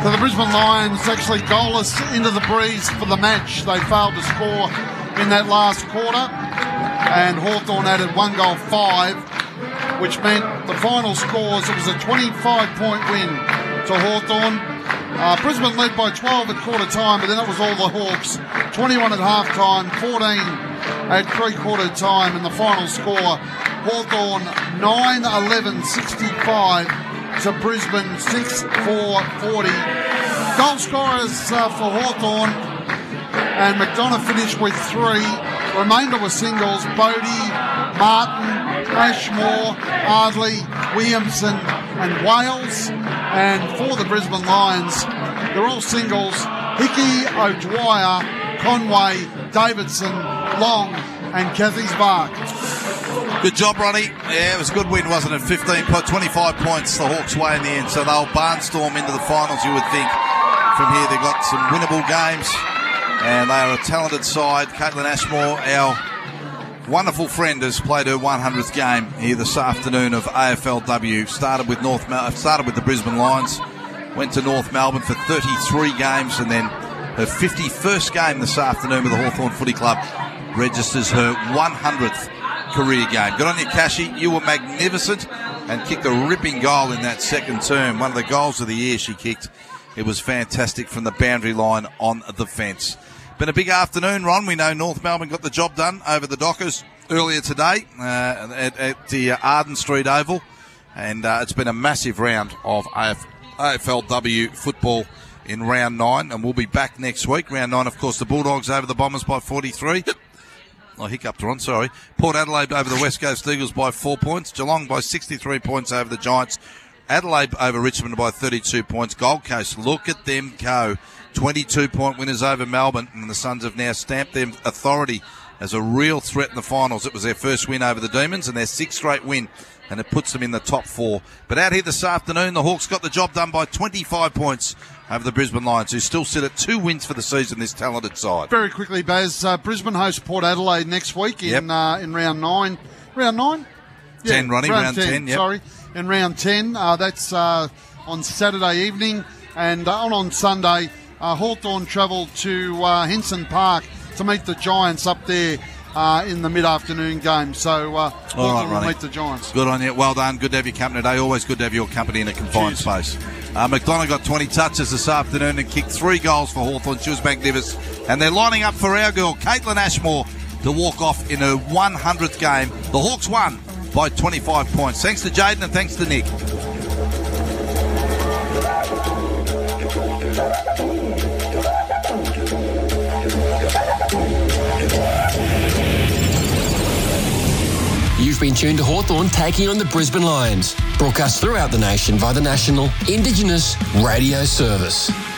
So the Brisbane Lions actually goalless into the breeze for the match. They failed to score in that last quarter, and Hawthorn added 1 goal 5, which meant the final scores, it was a 25-point win to Hawthorn. Brisbane led by 12 at quarter time, but then it was all the Hawks. 21 at half time, 14 at three-quarter time, and the final score, Hawthorn 9-11-65 to Brisbane 6-4-40. Goal scorers for Hawthorn, and McDonough finished with 3. Remainder were singles: Bodie, Martin, Ashmore, Ardley, Williamson and Wales. And for the Brisbane Lions, they're all singles: Hickey, O'Dwyer, Conway, Davidson, Long and Cathy's Bark. Good job, Ronnie. Yeah, it was a good win, wasn't it? 25 points the Hawks' way in the end, so they'll barnstorm into the finals, you would think. From here, they've got some winnable games, and they are a talented side. Caitlin Ashmore, our wonderful friend, has played her 100th game here this afternoon of AFLW. Started with the Brisbane Lions, went to North Melbourne for 33 games, and then her 51st game this afternoon with the Hawthorn Footy Club registers her 100th career game. Good on you, Cashy. You were magnificent and kicked a ripping goal in that second term. One of the goals of the year she kicked. It was fantastic from the boundary line on the fence. Been a big afternoon, Ron. We know North Melbourne got the job done over the Dockers earlier today at the Arden Street Oval. And it's been a massive round of AFLW football in round 9. And we'll be back next week. Round 9, of course, the Bulldogs over the Bombers by 43. I hiccuped, Ron, sorry. Port Adelaide over the West Coast Eagles by 4 points. Geelong by 63 points over the Giants. Adelaide over Richmond by 32 points. Gold Coast, look at them go. 22-point winners over Melbourne, and the Suns have now stamped their authority as a real threat in the finals. It was their first win over the Demons and their 6th straight win, and it puts them in the top 4. But out here this afternoon, the Hawks got the job done by 25 points over the Brisbane Lions, who still sit at 2 wins for the season, this talented side. Very quickly, Baz, Brisbane hosts Port Adelaide next week in round 9. Round 9? 10, Ronnie, round 10, yep. Sorry, in round 10. That's on Saturday evening. And on Sunday, Hawthorn travel to Henson Park to meet the Giants up there in the mid-afternoon game. So Hawthorn will meet the Giants. Good on you. Well done. Good to have your company today. Always good to have your company in a confined space. McDonough got 20 touches this afternoon and kicked 3 goals for Hawthorn. She was magnificent. And they're lining up for our girl, Caitlin Ashmore, to walk off in her 100th game. The Hawks won by 25 points. Thanks to Jaden and thanks to Nick. You've been tuned to Hawthorn taking on the Brisbane Lions. Broadcast throughout the nation by the National Indigenous Radio Service.